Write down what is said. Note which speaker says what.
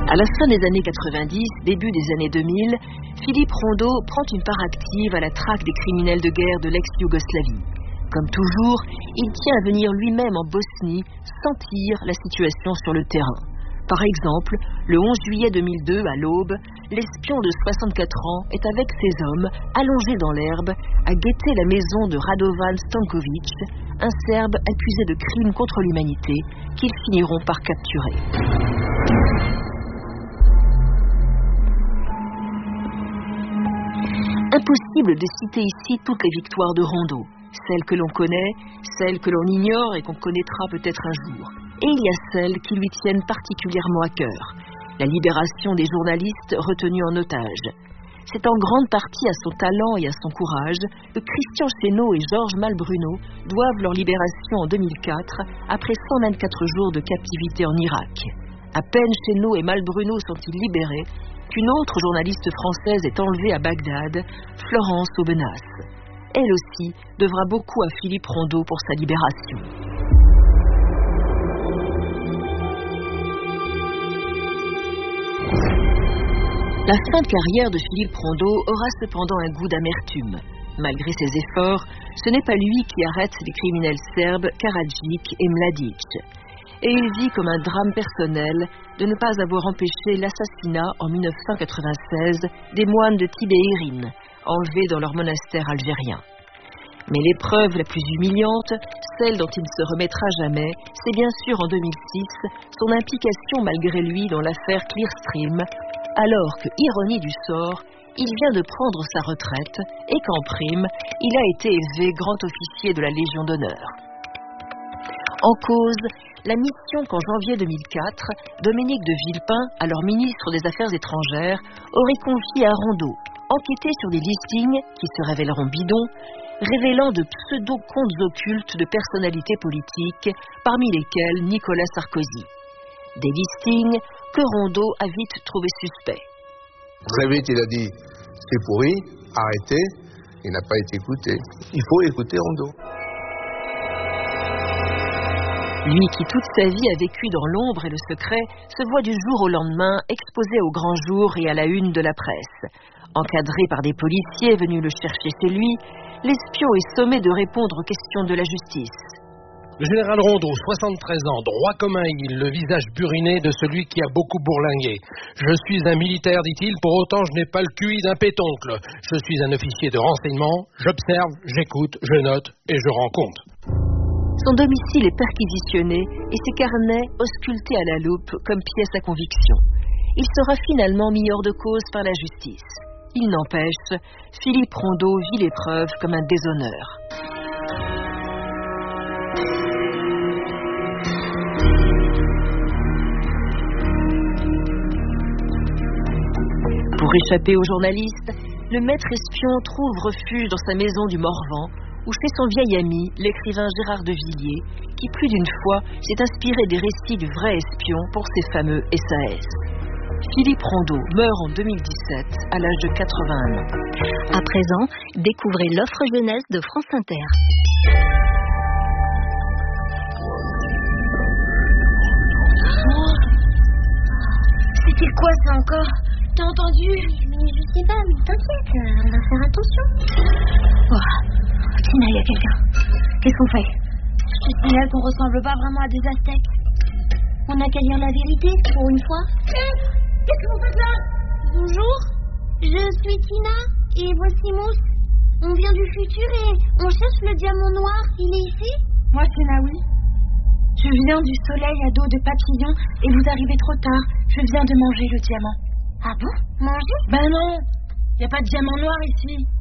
Speaker 1: À la fin des années 90, début des années 2000, Philippe Rondeau prend une part active à la traque des criminels de guerre de l'ex-Yougoslavie. Comme toujours, il tient à venir lui-même en Bosnie sentir la situation sur le terrain. Par exemple, le 11 juillet 2002, à l'aube, l'espion de 64 ans est avec ses hommes, allongés dans l'herbe, à guetter la maison de Radovan Stanković, un Serbe accusé de crimes contre l'humanité, qu'ils finiront par capturer. Impossible de citer ici toutes les victoires de Rondeau, celles que l'on connaît, celles que l'on ignore et qu'on connaîtra peut-être un jour. Et il y a celles qui lui tiennent particulièrement à cœur, la libération des journalistes retenus en otage. C'est en grande partie à son talent et à son courage que Christian Chesneau et Georges Malbruno doivent leur libération en 2004, après 124 jours de captivité en Irak. À peine Chesneau et Malbruno sont-ils libérés qu'une autre journaliste française est enlevée à Bagdad, Florence Aubenas. Elle aussi devra beaucoup à Philippe Rondeau pour sa libération. La fin de carrière de Philippe Rondeau aura cependant un goût d'amertume. Malgré ses efforts, ce n'est pas lui qui arrête les criminels serbes Karadzic et Mladic. Et il vit comme un drame personnel de ne pas avoir empêché l'assassinat en 1996 des moines de Tibet-Irin, enlevés dans leur monastère algérien. Mais l'épreuve la plus humiliante, celle dont il ne se remettra jamais, c'est bien sûr en 2006 son implication malgré lui dans l'affaire Clearstream, alors que, ironie du sort, il vient de prendre sa retraite et qu'en prime, il a été élevé grand officier de la Légion d'honneur. En cause, la mission qu'en janvier 2004, Dominique de Villepin, alors ministre des Affaires étrangères, aurait confiée à Rondeau, enquêter sur des listings qui se révéleront bidons, révélant de pseudo-comptes occultes de personnalités politiques, parmi lesquels Nicolas Sarkozy. Des listings que Rondeau a vite trouvé suspects.
Speaker 2: Très vite, il a dit « c'est pourri, arrêtez ». Il n'a pas été écouté. Il faut écouter Rondeau.
Speaker 1: Lui qui toute sa vie a vécu dans l'ombre et le secret, se voit du jour au lendemain exposé au grand jour et à la une de la presse. Encadré par des policiers venus le chercher chez lui, l'espion est sommé de répondre aux questions de la justice.
Speaker 3: Le général Rondeau, 73 ans, droit comme un île, le visage buriné de celui qui a beaucoup bourlingué. Je suis un militaire, dit-il, pour autant je n'ai pas le QI d'un pétoncle. Je suis un officier de renseignement, j'observe, j'écoute, je note et je rends compte.
Speaker 1: Son domicile est perquisitionné et ses carnets auscultés à la loupe comme pièce à conviction. Il sera finalement mis hors de cause par la justice. Il n'empêche, Philippe Rondeau vit l'épreuve comme un déshonneur. Pour échapper aux journalistes, le maître espion trouve refuge dans sa maison du Morvan ou chez son vieil ami, l'écrivain Gérard de Villiers, qui plus d'une fois s'est inspiré des récits du vrai espion pour ses fameux SAS. Philippe Rondeau meurt en 2017 à l'âge de 81 ans.
Speaker 4: À présent, découvrez l'offre jeunesse de France Inter.
Speaker 5: C'était quoi ça encore? T'as entendu? Mais je sais pas, mais t'inquiète, on va faire attention. Oh, Tina, il y a quelqu'un. Qu'est-ce qu'on fait? Je te signale qu'on ressemble pas vraiment à des Aztèques. On n'a qu'à dire la vérité, pour une fois. Qu'est-ce que vous faites là? Bonjour, je suis Tina et voici Mousse. On vient du futur et on cherche le diamant noir. Il est ici?
Speaker 6: Moi, c'est Naoui. Je viens du soleil à dos de papillon et vous arrivez trop tard. Je viens de manger le diamant.
Speaker 5: Ah bon? Manger?
Speaker 6: Ben non, y a pas de diamant noir ici.